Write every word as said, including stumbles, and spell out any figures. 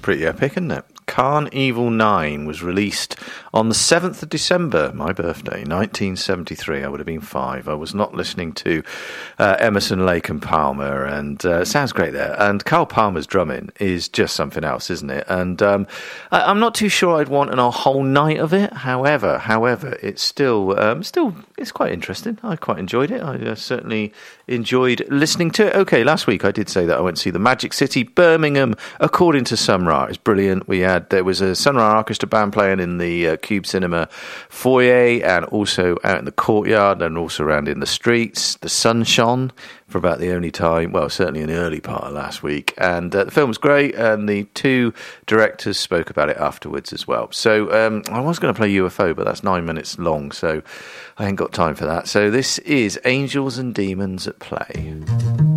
pretty epic, isn't it? Carn Evil nine was released on the seventh of December, my birthday, nineteen seventy-three. I would have been five. I was not listening to uh, Emerson, Lake and Palmer, and uh, it sounds great there. And Carl Palmer's drumming is just something else, isn't it? And um, I, I'm not too sure I'd want a whole night of it. However, however, it's still, um, still, it's quite interesting. I quite enjoyed it. I uh, certainly enjoyed listening to it. Okay, last week I did say that I went to see the Magic City Birmingham, according to Sun Ra. It's brilliant. We had There was a Sun Ra Orchestra band playing in the uh, Cube Cinema foyer and also out in the courtyard and also around in the streets. The sun shone for about the only time, well, certainly in the early part of last week. And uh, the film was great, and the two directors spoke about it afterwards as well. So um, I was going to play U F O, but that's nine minutes long, so I ain't got time for that. So this is Angels and Demons at Play.